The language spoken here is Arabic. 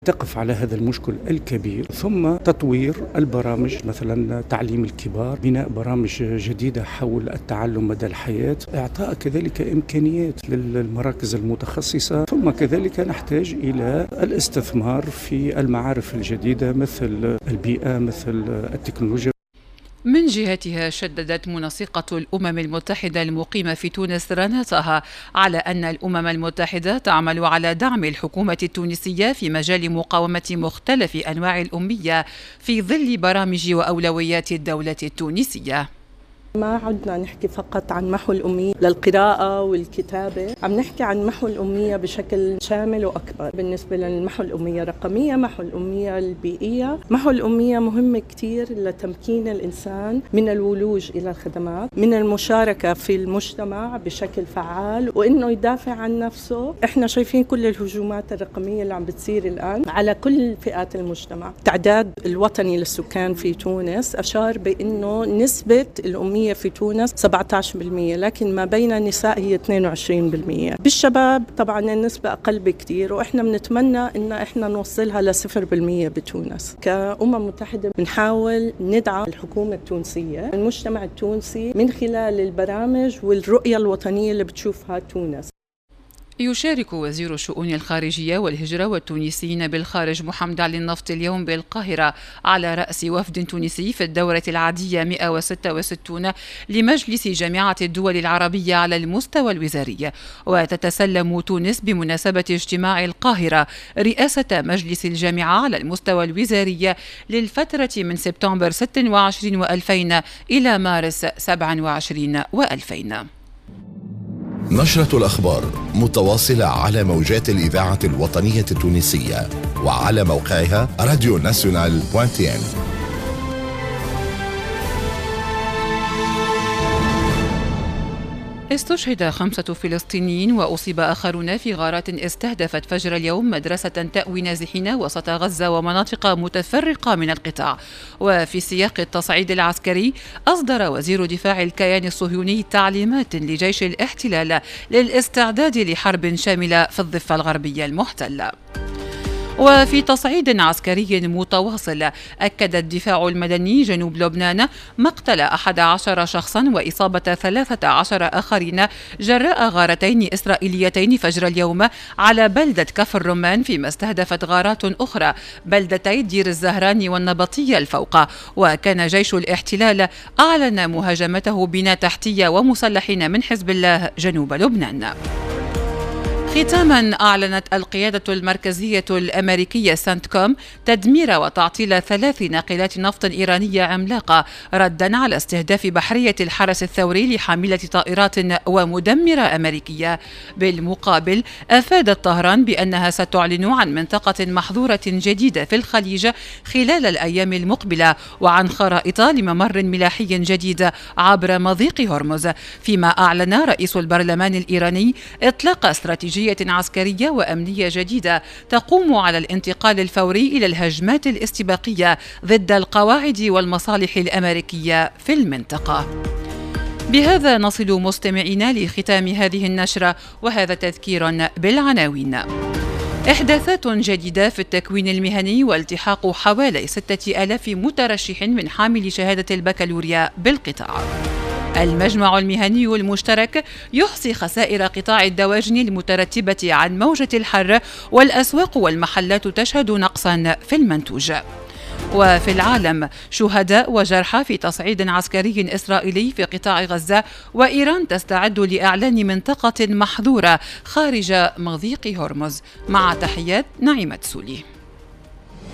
تقف على هذا المشكل الكبير، ثم تطوير البرامج، مثلا تعليم الكبار، بناء برامج جديدة حول التعلم مدى الحياة، إعطاء كذلك إمكانيات للمراكز المتخصصة، ثم كذلك نحتاج إلى الاستثمار في المعارف الجديدة مثل البيئة، مثل التكنولوجيا. من جهتها شددت منسقة الأمم المتحدة المقيمة في تونس رنا طه على أن الأمم المتحدة تعمل على دعم الحكومة التونسية في مجال مقاومة مختلف أنواع الأمية في ظل برامج وأولويات الدولة التونسية. ما عدنا نحكي فقط عن محو الأمية للقراءة والكتابة، عم نحكي عن محو الأمية بشكل شامل وأكبر. بالنسبة للمحو الأمية الرقمية، محو الأمية البيئية، محو الأمية مهم كتير لتمكين الإنسان من الولوج إلى الخدمات، من المشاركة في المجتمع بشكل فعال، وإنه يدافع عن نفسه. إحنا شايفين كل الهجومات الرقمية اللي عم بتصير الآن على كل فئات المجتمع. التعداد الوطني للسكان في تونس أشار بأنه نسبة الأمية في تونس 17%، لكن ما بين النساء هي 22%. بالشباب طبعا النسبة أقل بكتير، وإحنا بنتمنى إن إحنا نوصلها ل0% بتونس. كأمم متحدة بنحاول ندعم الحكومة التونسية، المجتمع التونسي، من خلال البرامج والرؤية الوطنية اللي بتشوفها تونس. يشارك وزير الشؤون الخارجية والهجرة والتونسيين بالخارج محمد علي النفط اليوم بالقاهرة على رأس وفد تونسي في الدورة العادية 166 لمجلس جامعة الدول العربية على المستوى الوزاري. وتتسلم تونس بمناسبة اجتماع القاهرة رئاسة مجلس الجامعة على المستوى الوزاري للفترة من سبتمبر 26 و2000 إلى مارس 27 و2000. نشرة الأخبار متواصلة على موجات الإذاعة الوطنية التونسية وعلى موقعها radionational.tn. استشهد 5 فلسطينيين وأصيب آخرون في غارات استهدفت فجر اليوم مدرسة تأوي نازحين وسط غزة ومناطق متفرقة من القطاع. وفي سياق التصعيد العسكري، أصدر وزير دفاع الكيان الصهيوني تعليمات لجيش الاحتلال للاستعداد لحرب شاملة في الضفة الغربية المحتلة. وفي تصعيد عسكري متواصل، أكد الدفاع المدني جنوب لبنان مقتل 11 شخصا وإصابة 13 آخرين جراء غارتين إسرائيليتين فجر اليوم على بلدة كفر الرمان، فيما استهدفت غارات أخرى بلدتي دير الزهران والنبطية الفوقة. وكان جيش الاحتلال أعلن مهاجمته بناء تحتية ومسلحين من حزب الله جنوب لبنان. ختاما، أعلنت القيادة المركزية الأمريكية سنتكوم تدمير وتعطيل 3 ناقلات نفط إيرانية عملاقة ردا على استهداف بحرية الحرس الثوري لحاملة طائرات ومدمرة أمريكية. بالمقابل، أفادت طهران بأنها ستعلن عن منطقة محظورة جديدة في الخليج خلال الأيام المقبلة، وعن خرائط لممر ملاحي جديد عبر مضيق هرمز. فيما أعلن رئيس البرلمان الإيراني إطلاق استراتيجية عسكرية وأمنية جديدة تقوم على الانتقال الفوري إلى الهجمات الاستباقية ضد القواعد والمصالح الأمريكية في المنطقة. بهذا نصل مستمعينا لختام هذه النشرة، وهذا تذكير بالعناوين. إحداثات جديدة في التكوين المهني والتحاق حوالي 6000 مترشح من حامل شهادة البكالوريا بالقطاع. المجمع المهني المشترك يحصي خسائر قطاع الدواجن المترتبة عن موجة الحر، والأسواق والمحلات تشهد نقصا في المنتوج. وفي العالم، شهداء وجرحى في تصعيد عسكري إسرائيلي في قطاع غزة، وإيران تستعد لإعلان منطقة محظورة خارج مضيق هرمز. مع تحيات نعيمة سولي.